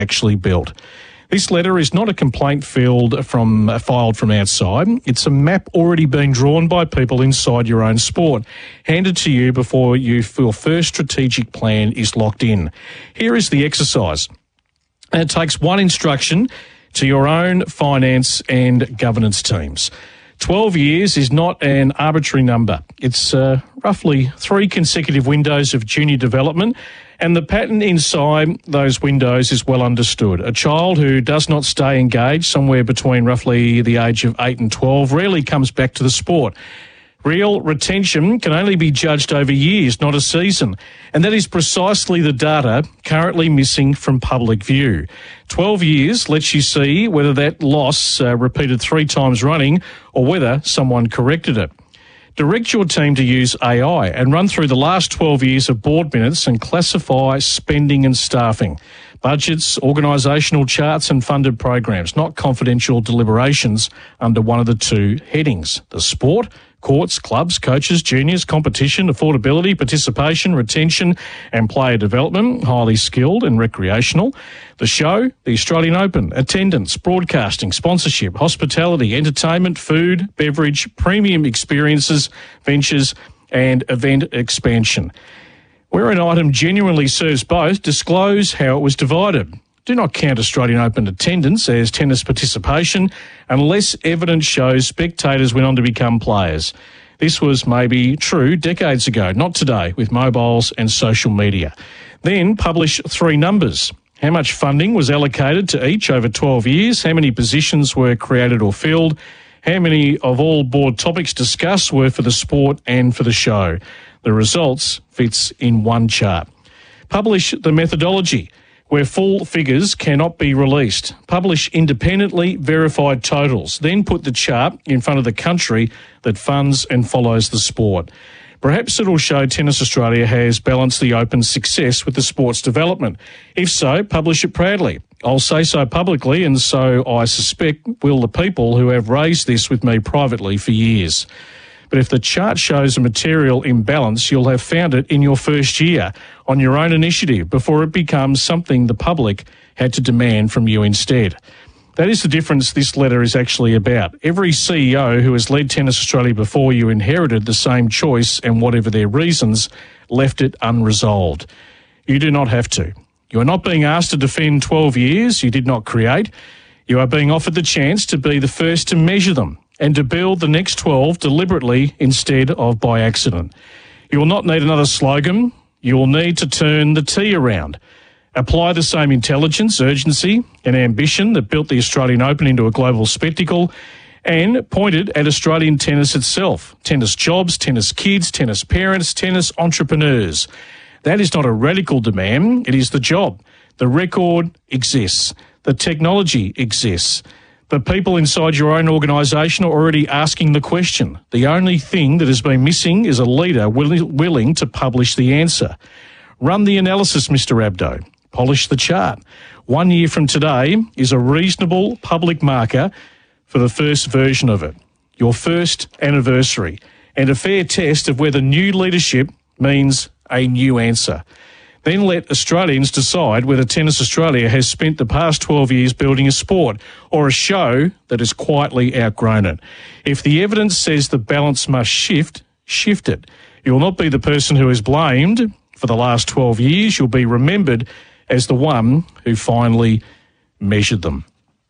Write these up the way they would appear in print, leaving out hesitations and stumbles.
actually built. This letter is not a complaint filed from outside. It's a map already been drawn by people inside your own sport, handed to you before your first strategic plan is locked in. Here is the exercise. And it takes one instruction to your own finance and governance teams. 12 years is not an arbitrary number. It's roughly 3 consecutive windows of junior development, and the pattern inside those windows is well understood. A child who does not stay engaged somewhere between roughly the age of 8 and 12 rarely comes back to the sport. Real retention can only be judged over years, not a season. And that is precisely the data currently missing from public view. 12 years lets you see whether that loss repeated 3 times running or whether someone corrected it. Direct your team to use AI and run through the last 12 years of board minutes and classify spending and staffing, budgets, organisational charts and funded programs, not confidential deliberations under one of the 2 headings: the sport, courts, clubs, coaches, juniors, competition, affordability, participation, retention and player development, highly skilled and recreational. The show, the Australian Open, attendance, broadcasting, sponsorship, hospitality, entertainment, food, beverage, premium experiences, ventures and event expansion. Where an item genuinely serves both, disclose how it was divided. Do not count Australian Open attendance as tennis participation unless evidence shows spectators went on to become players. This was maybe true decades ago, not today, with mobiles and social media. Then publish 3 numbers. How much funding was allocated to each over 12 years? How many positions were created or filled? How many of all board topics discussed were for the sport and for the show? The results fits in one chart. Publish the methodology, where full figures cannot be released. Publish independently verified totals. Then put the chart in front of the country that funds and follows the sport. Perhaps it'll show Tennis Australia has balanced the Open's success with the sport's development. If so, publish it proudly. I'll say so publicly, and so I suspect will the people who have raised this with me privately for years. But if the chart shows a material imbalance, you'll have found it in your first year on your own initiative before it becomes something the public had to demand from you instead. That is the difference this letter is actually about. Every CEO who has led Tennis Australia before you inherited the same choice and whatever their reasons, left it unresolved. You do not have to. You are not being asked to defend 12 years you did not create. You are being offered the chance to be the first to measure them and to build the next 12 deliberately instead of by accident. You will not need another slogan. You will need to turn the T around. Apply the same intelligence, urgency and ambition that built the Australian Open into a global spectacle and pointed at Australian tennis itself. Tennis jobs, tennis kids, tennis parents, tennis entrepreneurs. That is not a radical demand. It is the job. The record exists. The technology exists. The people inside your own organisation are already asking the question. The only thing that has been missing is a leader willing to publish the answer. Run the analysis, Mr. Abdo. Polish the chart. 1 year from today is a reasonable public marker for the first version of it, your first anniversary, and a fair test of whether new leadership means a new answer. Then let Australians decide whether Tennis Australia has spent the past 12 years building a sport or a show that has quietly outgrown it. If the evidence says the balance must shift, shift it. You will not be the person who is blamed for the last 12 years. You'll be remembered as the one who finally measured them.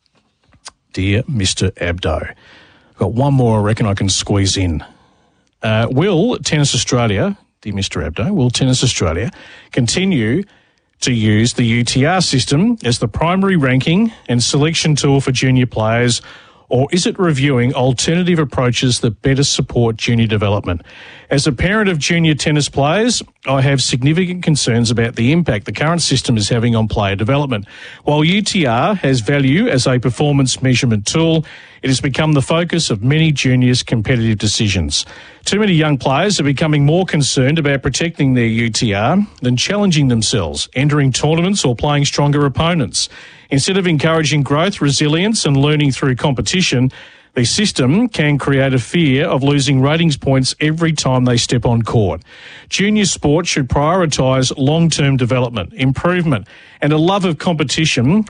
Dear Mr. Abdo, I've got one more I reckon I can squeeze in. Will Tennis Australia... Dear Mr. Abdo, will Tennis Australia continue to use the UTR system as the primary ranking and selection tool for junior players, or is it reviewing alternative approaches that better support junior development? As a parent of junior tennis players, I have significant concerns about the impact the current system is having on player development. While UTR has value as a performance measurement tool, it has become the focus of many juniors' competitive decisions. Too many young players are becoming more concerned about protecting their UTR than challenging themselves, entering tournaments or playing stronger opponents. Instead of encouraging growth, resilience and learning through competition, The system can create a fear of losing ratings points every time they step on court. Junior sport should prioritise long-term development, improvement and a love of competition